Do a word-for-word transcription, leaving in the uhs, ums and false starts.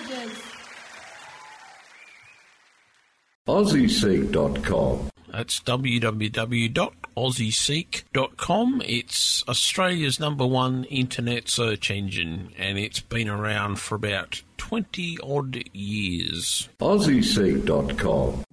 messages. Aussie Seek dot com. That's w w w dot aussie seek dot com. It's Australia's number one internet search engine, and it's been around for about twenty odd years. Aussie Seek dot com.